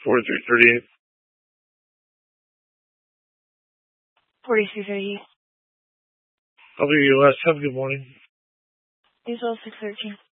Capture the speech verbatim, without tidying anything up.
forty-three thirty-eight. forty-three thirty-eight. W U S, have a good morning. Diesel six thirteen.